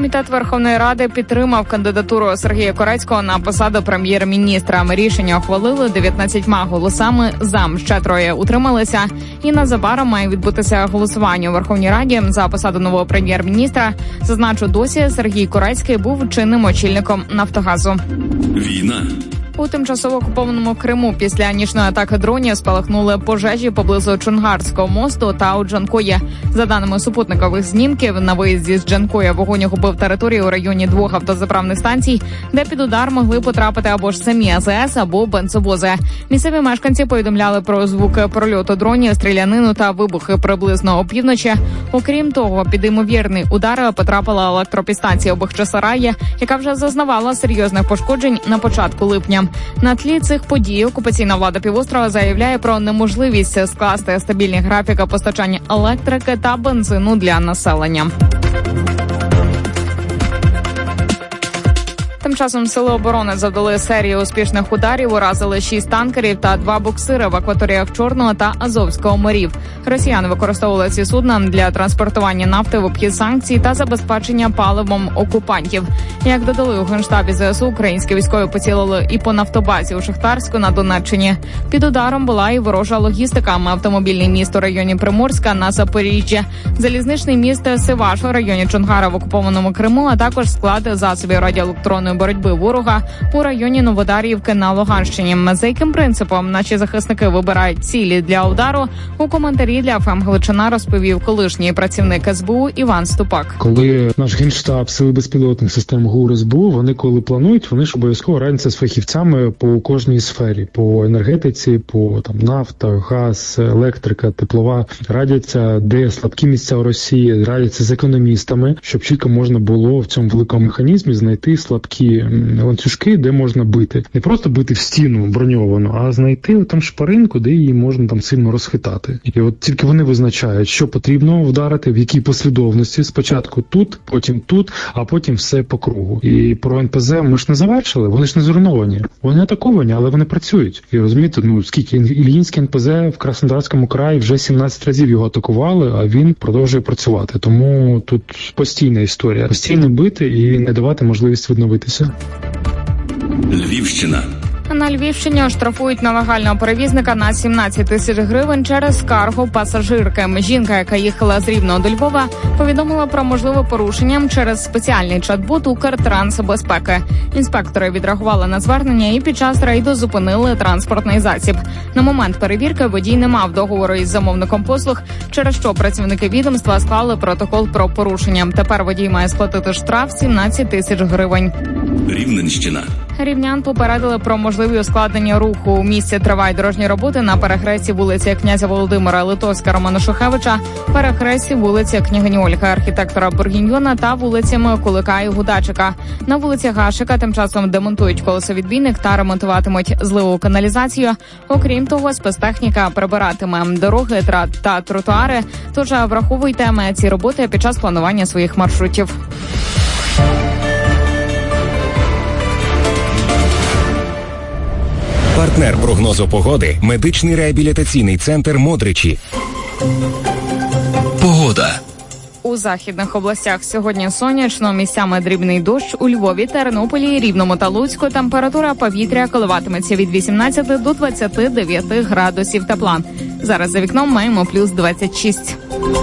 Комітет Верховної Ради підтримав кандидатуру Сергія Корецького на посаду прем'єр-міністра. Рішення ухвалили 19 голосами за, ще 3 утрималися. І незабаром має відбутися голосування у Верховній Раді за посаду нового прем'єр-міністра. Зазначу, досі Сергій Корецький був чинним очільником «Нафтогазу». Війна. У тимчасово окупованому Криму після нічної атаки дронів спалахнули пожежі поблизу Чонгарського мосту та у Джанкої. За даними супутникових знімків, на виїзді з Джанкоя вогонь охопив територію у районі 2 автозаправних станцій, де під удар могли потрапити або ж самі АЗС, або бензовози. Місцеві мешканці повідомляли про звуки прольоту дронів, стрілянину та вибухи приблизно опівночі. Окрім того, під ймовірний удар потрапила електропідстанція у Бахчисараї, яка вже зазнавала серйозних пошкоджень на початку липня. На тлі цих подій окупаційна влада півострова заявляє про неможливість скласти стабільні графіки постачання електрики та бензину для населення. Тим часом сили оборони завдали серію успішних ударів, уразили 6 танкерів та 2 буксири в акваторіях Чорного та Азовського морів. Росіяни використовували ці судна для транспортування нафти в обхід санкцій та забезпечення паливом окупантів. Як додали у Генштабі ЗСУ, українські військові поцілили і по нафтобазі у Шахтарську на Донеччині. Під ударом була і ворожа логістика, автомобільний міст у районі Приморська на Запоріжжі, залізничний міст Сиваш у районі Чонгара в окупованому Криму, а також склади засобів радіоелектронної боротьби ворога у районі Новодар'ївки на Луганщині. За яким принципом наші захисники вибирають цілі для удару, у коментарі для ФМ Галичина розповів колишній працівник СБУ Іван Ступак. Коли наш Генштаб Сили безпілотних систем ГУР СБУ, вони коли планують, вони ж обов'язково радяться з фахівцями по кожній сфері, по енергетиці, по нафта, газ, електрика, теплова, радяться, де слабкі місця у Росії, радяться з економістами, щоб чітко можна було в цьому великому механізмі знайти слабкі ланцюжки, де можна бити. Не просто бити в стіну броньовану, а знайти там шпаринку, де її можна там сильно розхитати. І от тільки вони визначають, що потрібно вдарити, в якій послідовності. Спочатку тут, а потім все по кругу. І про НПЗ ми ж не завершили, вони ж не зруйновані. Вони атаковані, але вони працюють. І розумієте, скільки Ільїнський НПЗ в Краснодарському краї вже 17 разів його атакували, а він продовжує працювати. Тому тут постійна історія. Постійно бити і не давати можливість відновитися. Львівщина. На Львівщині оштрафують нелегального перевізника на 17 тисяч гривень через скаргу пасажирки. Жінка, яка їхала з Рівного до Львова, повідомила про можливе порушення через спеціальний чат-бот Укртрансбезпеки. Інспектори відреагували на звернення і під час рейду зупинили транспортний засіб. На момент перевірки водій не мав договору із замовником послуг, через що працівники відомства склали протокол про порушення. Тепер водій має сплатити штраф 17 тисяч гривень. Рівненщина. Рівнян попередили про можливі ускладнення руху. У місті тривають дорожні роботи на перехресті вулиці князя Володимира Литовська Романа Шухевича, перехресті вулиці княгині Ольги архітектора Бургіньйона та вулицями Кулика і Гудачика. На вулиці Гашика тим часом демонтують колесовідбійник та ремонтуватимуть зливову каналізацію. Окрім того, спецтехніка прибиратиме дороги та тротуари. Тож враховуйте ці роботи під час планування своїх маршрутів. Партнер прогнозу погоди – медичний реабілітаційний центр «Модричі». Погода. У західних областях сьогодні сонячно, місцями дрібний дощ. У Львові, Тернополі, Рівному та Луцьку температура повітря коливатиметься від 18 до 29 градусів тепла. Зараз за вікном маємо плюс 26.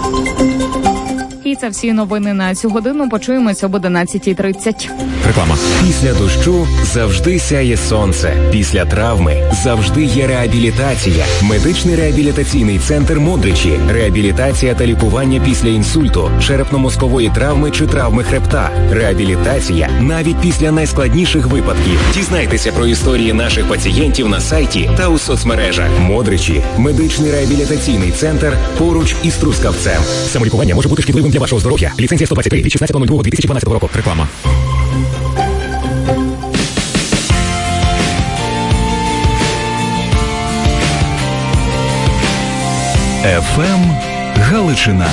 І це всі новини на цю годину. Почуємося об 11:30. Реклама. Після дощу завжди сяє сонце. Після травми завжди є реабілітація. Медичний реабілітаційний центр «Модричі». Реабілітація та лікування після інсульту, черепно-мозкової травми чи травми хребта. Реабілітація навіть після найскладніших випадків. Дізнайтеся про історії наших пацієнтів на сайті та у соцмережах. «Модричі» – медичний реабілітаційний центр поруч із Трускавцем. Самолікування може бути шкідливим для вашого здоров'я. Ліцензія 123 від 16.02.2012 року. Реклама. ФМ Галичина.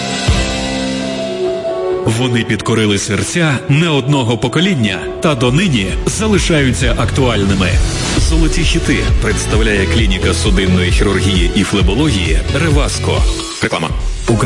Вони підкорили серця не одного покоління та донині залишаються актуальними. Золоті хіти представляє клініка судинної хірургії і флебології «Реваско». Реклама.